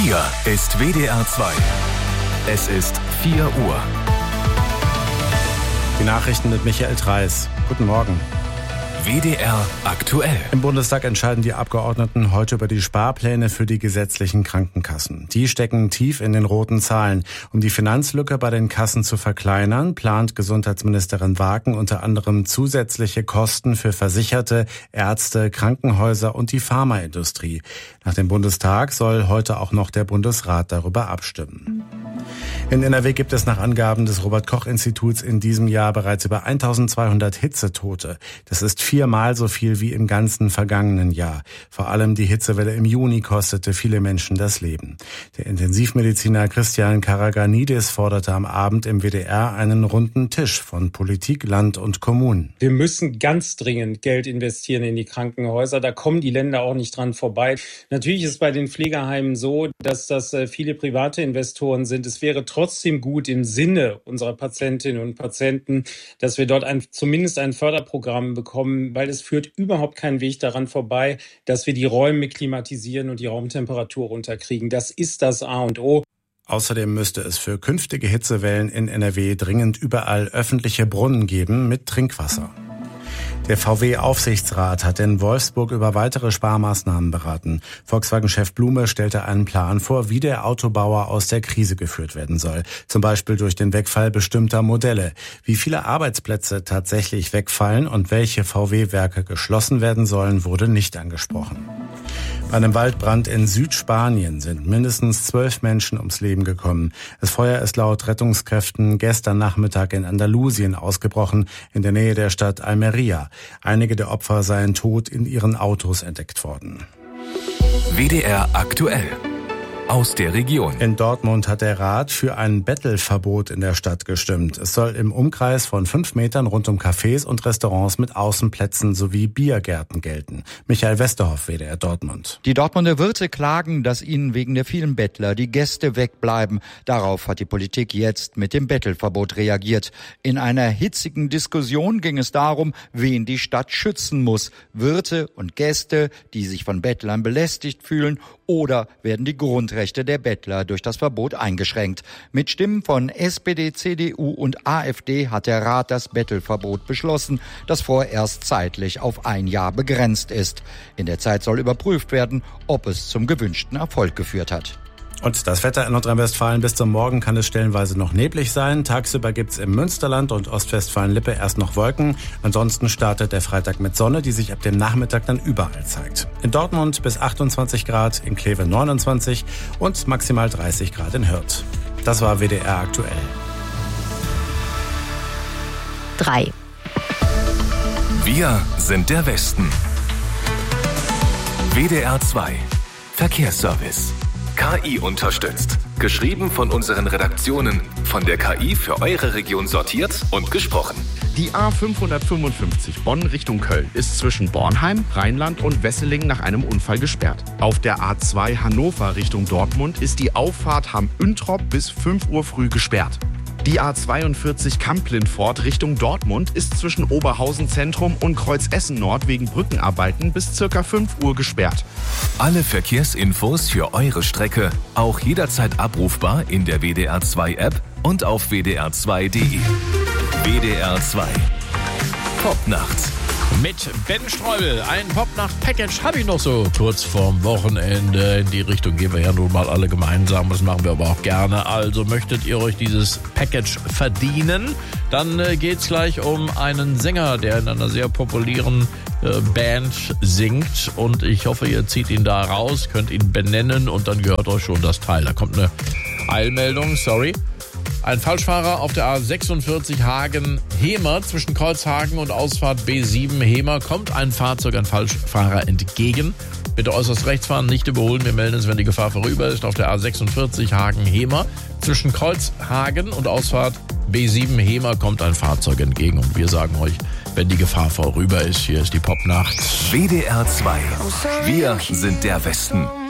Hier ist WDR 2. Es ist 4 Uhr. Die Nachrichten mit Michael Treis. Guten Morgen. WDR aktuell. Im Bundestag entscheiden die Abgeordneten heute über die Sparpläne für die gesetzlichen Krankenkassen. Die stecken tief in den roten Zahlen. Um die Finanzlücke bei den Kassen zu verkleinern, plant Gesundheitsministerin Waken unter anderem zusätzliche Kosten für Versicherte, Ärzte, Krankenhäuser und die Pharmaindustrie. Nach dem Bundestag soll heute auch noch der Bundesrat darüber abstimmen. In NRW gibt es nach Angaben des Robert-Koch-Instituts in diesem Jahr bereits über 1200 Hitzetote. Das ist 4-mal so viel wie im ganzen vergangenen Jahr. Vor allem die Hitzewelle im Juni kostete viele Menschen das Leben. Der Intensivmediziner Christian Karaganidis forderte am Abend im WDR einen runden Tisch von Politik, Land und Kommunen. Wir müssen ganz dringend Geld investieren in die Krankenhäuser. Da kommen die Länder auch nicht dran vorbei. Natürlich ist es bei den Pflegeheimen so, dass das viele private Investoren sind. Es wäre trotzdem gut im Sinne unserer Patientinnen und Patienten, dass wir dort zumindest ein Förderprogramm bekommen, weil es führt überhaupt keinen Weg daran vorbei, dass wir die Räume klimatisieren und die Raumtemperatur runterkriegen. Das ist das A und O. Außerdem müsste es für künftige Hitzewellen in NRW dringend überall öffentliche Brunnen geben mit Trinkwasser. Der VW-Aufsichtsrat hat in Wolfsburg über weitere Sparmaßnahmen beraten. Volkswagen-Chef Blume stellte einen Plan vor, wie der Autobauer aus der Krise geführt werden soll. Zum Beispiel durch den Wegfall bestimmter Modelle. Wie viele Arbeitsplätze tatsächlich wegfallen und welche VW-Werke geschlossen werden sollen, wurde nicht angesprochen. Bei einem Waldbrand in Südspanien sind mindestens 12 Menschen ums Leben gekommen. Das Feuer ist laut Rettungskräften gestern Nachmittag in Andalusien ausgebrochen, in der Nähe der Stadt Almería. Einige der Opfer seien tot in ihren Autos entdeckt worden. WDR aktuell. Aus der Region. In Dortmund hat der Rat für ein Bettelverbot in der Stadt gestimmt. Es soll im Umkreis von 5 Metern rund um Cafés und Restaurants mit Außenplätzen sowie Biergärten gelten. Michael Westerhoff, WDR Dortmund. Die Dortmunder Wirte klagen, dass ihnen wegen der vielen Bettler die Gäste wegbleiben. Darauf hat die Politik jetzt mit dem Bettelverbot reagiert. In einer hitzigen Diskussion ging es darum, wen die Stadt schützen muss. Wirte und Gäste, die sich von Bettlern belästigt fühlen, oder werden die Grundrechte der Bettler durch das Verbot eingeschränkt. Mit Stimmen von SPD, CDU und AfD hat der Rat das Bettelverbot beschlossen, das vorerst zeitlich auf 1 Jahr begrenzt ist. In der Zeit soll überprüft werden, ob es zum gewünschten Erfolg geführt hat. Und das Wetter in Nordrhein-Westfalen: bis zum Morgen kann es stellenweise noch neblig sein. Tagsüber gibt's im Münsterland und Ostwestfalen-Lippe erst noch Wolken. Ansonsten startet der Freitag mit Sonne, die sich ab dem Nachmittag dann überall zeigt. In Dortmund bis 28 Grad, in Kleve 29 und maximal 30 Grad in Hürth. Das war WDR aktuell. 3. Wir sind der Westen. WDR 2. Verkehrsservice. KI unterstützt. Geschrieben von unseren Redaktionen. Von der KI für eure Region sortiert und gesprochen. Die A555 Bonn Richtung Köln ist zwischen Bornheim, Rheinland und Wesseling nach einem Unfall gesperrt. Auf der A2 Hannover Richtung Dortmund ist die Auffahrt Hamm-Üntrop bis 5 Uhr früh gesperrt. Die A42 Kamp-Lindfort Richtung Dortmund ist zwischen Oberhausen Zentrum und Kreuz-Essen Nord wegen Brückenarbeiten bis ca. 5 Uhr gesperrt. Alle Verkehrsinfos für eure Strecke auch jederzeit abrufbar in der WDR 2 App und auf wdr2.de. WDR 2. Popnacht. Mit Ben Streubel. Ein Popnacht-Package habe ich noch so kurz vorm Wochenende. In die Richtung gehen wir ja nun mal alle gemeinsam. Das machen wir aber auch gerne. Also möchtet ihr euch dieses Package verdienen, dann geht's gleich um einen Sänger, der in einer sehr populären Band singt. Und ich hoffe, ihr zieht ihn da raus, könnt ihn benennen und dann gehört euch schon das Teil. Da kommt eine Eilmeldung, sorry. Ein Falschfahrer auf der A46 Hagen-Hemer zwischen Kreuzhagen und Ausfahrt B7 Hemer kommt ein Fahrzeug, ein Falschfahrer entgegen. Bitte äußerst rechts fahren, nicht überholen. Wir melden es, wenn die Gefahr vorüber ist. Auf der A46 Hagen-Hemer zwischen Kreuzhagen und Ausfahrt B7 Hemer kommt ein Fahrzeug entgegen. Und wir sagen euch, wenn die Gefahr vorüber ist, hier ist die Popnacht. WDR 2. Wir sind der Westen.